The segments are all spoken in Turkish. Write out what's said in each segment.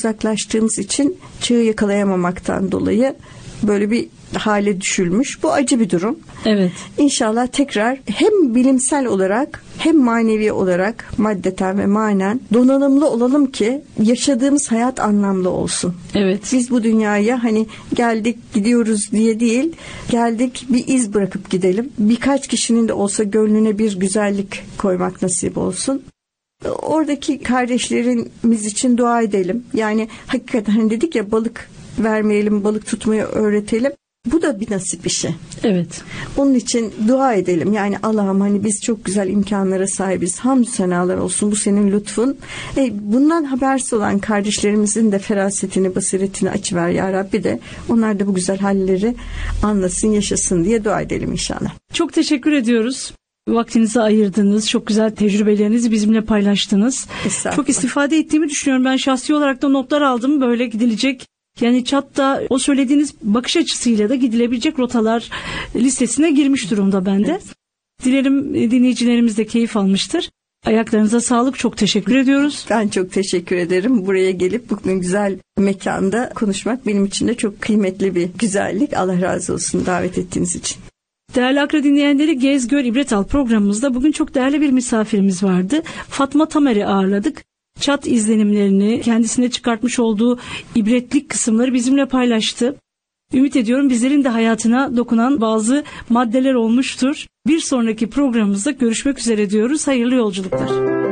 uzaklaştığımız için çağı yakalayamamaktan dolayı böyle bir hale düşülmüş. Bu acı bir durum. Evet. İnşallah tekrar hem bilimsel olarak hem manevi olarak maddeten ve manen donanımlı olalım ki yaşadığımız hayat anlamlı olsun. Evet. Biz bu dünyaya hani geldik gidiyoruz diye değil, geldik bir iz bırakıp gidelim. Birkaç kişinin de olsa gönlüne bir güzellik koymak nasip olsun. Oradaki kardeşlerimiz için dua edelim. Yani hakikaten hani dedik ya, balık vermeyelim, balık tutmayı öğretelim. Bu da bir nasip işi. Evet. Onun için dua edelim. Yani Allah'ım hani biz çok güzel imkanlara sahibiz. Hamdü senalar olsun, bu senin lütfun. Bundan habersiz olan kardeşlerimizin de ferasetini, basiretini açıver ya Rabbi, de onlar da bu güzel halleri anlasın, yaşasın diye dua edelim inşallah. Çok teşekkür ediyoruz. Vaktinizi ayırdınız. Çok güzel tecrübelerinizi bizimle paylaştınız. Çok istifade ettiğimi düşünüyorum. Ben şahsi olarak da notlar aldım. Böyle gidilecek, yani Çat'ta o söylediğiniz bakış açısıyla da gidilebilecek rotalar listesine girmiş durumda bende. Evet. Dilerim dinleyicilerimiz de keyif almıştır. Ayaklarınıza sağlık. Çok teşekkür ediyoruz. Ben çok teşekkür ederim. Buraya gelip bugün güzel mekanda konuşmak benim için de çok kıymetli bir güzellik. Allah razı olsun davet ettiğiniz için. Değerli Akra dinleyenleri, Gez Gör İbret Al programımızda bugün çok değerli bir misafirimiz vardı. Fatma Tamer'i ağırladık. Çat izlenimlerini, kendisine çıkartmış olduğu ibretlik kısımları bizimle paylaştı. Ümit ediyorum bizlerin de hayatına dokunan bazı maddeler olmuştur. Bir sonraki programımızda görüşmek üzere diyoruz. Hayırlı yolculuklar.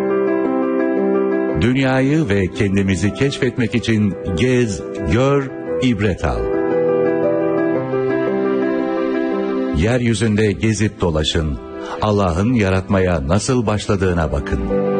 Dünyayı ve kendimizi keşfetmek için gez, gör, ibret al. Yeryüzünde gezip dolaşın. Allah'ın yaratmaya nasıl başladığına bakın.